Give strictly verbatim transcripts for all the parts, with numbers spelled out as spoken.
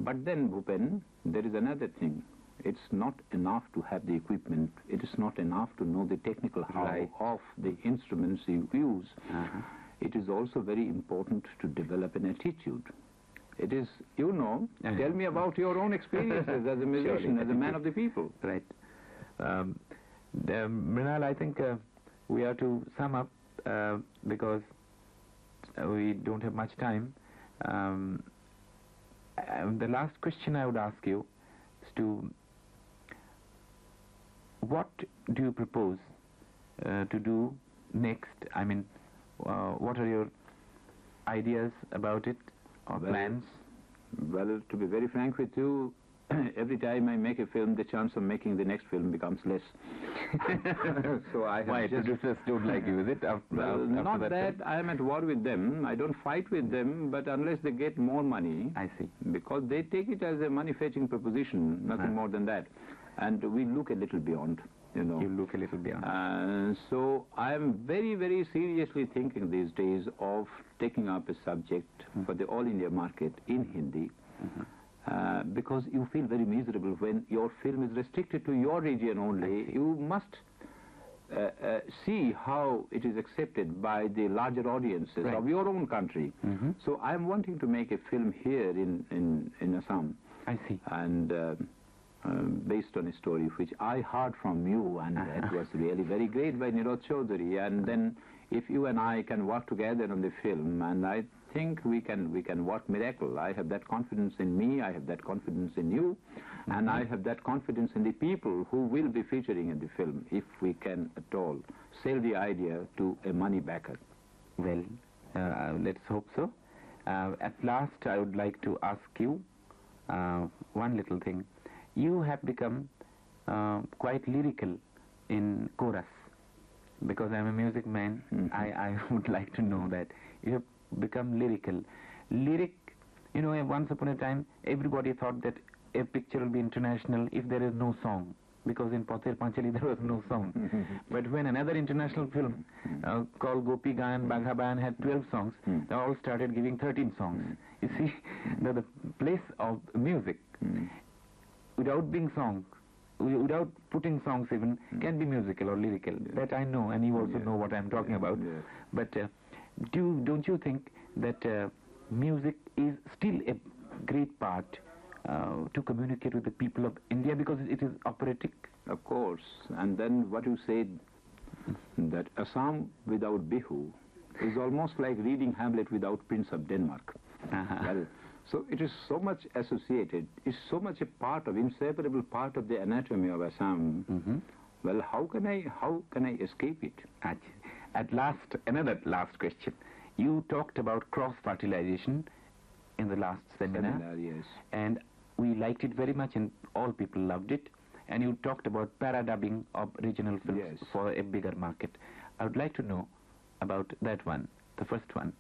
But then, Bhupen, there is another thing. It's not enough to have the equipment. It is not enough to know the technical how Right. of the instruments you use. Uh-huh. It is also very important to develop an attitude. It is, you know, Uh-huh. tell me about your own experiences as a musician, Surely, as a man of the people. Right. Um, the, Mrinal, I think uh, we have to sum up uh, because uh, we don't have much time. Um, uh, the last question I would ask you is to, what do you propose uh, to do next? I mean, uh, what are your ideas about it or Well, plans? Well, to be very frank with you, every time I make a film, the chance of making the next film becomes less. So I have Why, just... producers don't like you, is it? After, Well, after not that, that, film? I am at war with them. I don't fight with them, but unless they get more money, I see. because they take it as a money-fetching proposition, nothing Ah. more than that. And we look a little beyond, you know. You look a little beyond. Uh, so I am very, very seriously thinking these days of taking up a subject for the All India market in Hindi. Mm-hmm. Uh, because you feel very miserable when your film is restricted to your region only. You must uh, uh, see how it is accepted by the larger audiences Right. of your own country. Mhm. So I'm wanting to make a film here in, in, in Assam, I see. and uh, uh, based on a story which I heard from you, and it was really very great by Nirod Chaudhary. And then if you and I can work together on the film, and I think we can we can work miracle. I have that confidence in me, I have that confidence in you, and I have that confidence in the people who will be featuring in the film, if we can at all sell the idea to a money backer. Well, uh, let's hope so. Uh, at last, I would like to ask you uh, one little thing. You have become uh, quite lyrical in chorus. Because I'm a music man, Mhm. I, I would like to know that. You have become lyrical. Lyric, you know, once upon a time, everybody thought that a picture will be international if there is no song. Because in Pather Panchali there was no song. But when another international film uh, called Gopi Gayan, Bagha Bayan had twelve songs, Mm. they all started giving thirteen songs. You see, the, the place of music, Mm. without being song, wi- without putting songs even, can be musical or lyrical. That I know, and you also Yeah. know what I'm talking Yeah, about. yeah. But uh, do, don't you think that uh, music is still a great part uh, to communicate with the people of India, because it is operatic? Of course. And then what you said, that Assam without Bihu is almost like reading Hamlet without Prince of Denmark. Uh-huh. Well, so it is so much associated, it's so much a part of, inseparable part of the anatomy of Assam. Mhm. Well, how can I, how can I escape it? At, at last, another last question. You talked about cross-fertilization in the last seminar, Seminar, yes. and we liked it very much, and all people loved it. And you talked about para-dubbing of regional films Yes. for a bigger market. I would like to know about that one, the first one,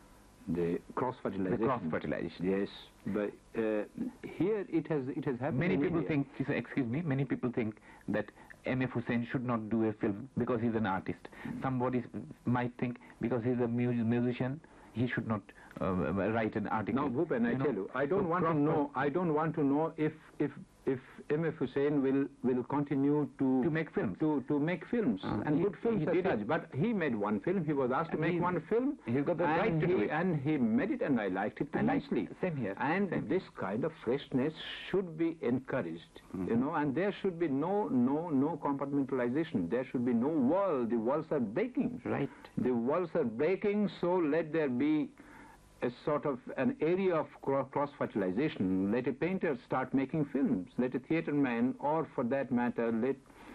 The cross-fertilization. the cross-fertilization. Yes, but uh, here it has, it has happened Many in people India. think, excuse me, many people think that M F Hussain should not do a film because he's an artist. Somebody might think because he's a mu musician, he should not uh, write an article. Now, Bhupen, I You know, tell you, I don't so want to cross- know. I don't want to know if if if M F Hussain will will continue to To make films. to to make films Uh, and he- good films he as did such. it. But he made one film. He was asked to And make he- one film. he's got the and right to he, do it. And he made it, and I liked it I liked- immensely. same here, And same. this kind of freshness should be encouraged. Mhm. You know, and there should be no no no compartmentalization. There should be no wall. The walls are breaking. Right. The walls are breaking, so let there be a sort of an area of cro- cross-fertilization. Let a painter start making films. Let a theatre man, or for that matter, let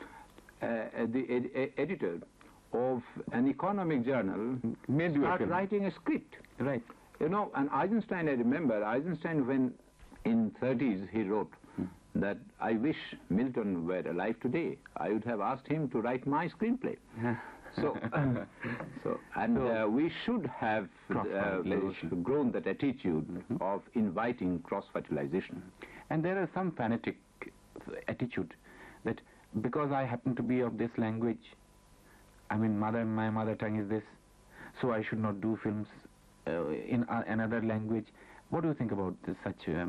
uh, the ed- ed- editor of an economic journal May do a start film. writing a script. Right. You know, and Eisenstein, I remember, Eisenstein when in thirties he wrote that I wish Milton were alive today. I would have asked him to write my screenplay. So, so and So- uh, we should have uh, Cross-fertilization. grown that attitude of inviting cross-fertilization. And there is some fanatic attitude that because I happen to be of this language, I mean, mother, my mother tongue is this, so I should not do films uh, in uh, another language. What do you think about this, such um,